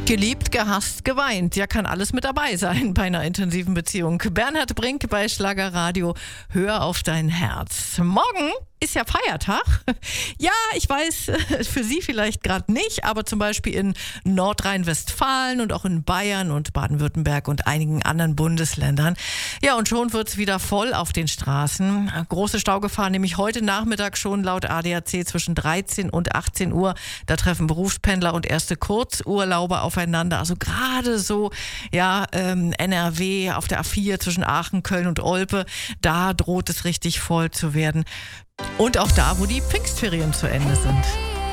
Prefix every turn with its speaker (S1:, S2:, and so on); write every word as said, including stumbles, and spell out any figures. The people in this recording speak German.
S1: Geliebt, gehasst, geweint. Ja, kann alles mit dabei sein bei einer intensiven Beziehung. Bernhard Brink bei Schlagerradio. Hör auf dein Herz. Morgen ist ja Feiertag. Ja, ich weiß, für Sie vielleicht gerade nicht, aber zum Beispiel in Nordrhein-Westfalen und auch in Bayern und Baden-Württemberg und einigen anderen Bundesländern. Ja, und schon wird's wieder voll auf den Straßen. Große Staugefahr nämlich heute Nachmittag schon laut A D A C zwischen dreizehn und achtzehn Uhr. Da treffen Berufspendler und erste Kurzurlauber aufeinander. Also gerade so, ja, ähm, N R W auf der A vier zwischen Aachen, Köln und Olpe. Da droht es richtig voll zu werden. Und auch da, wo die Pfingstferien zu Ende sind.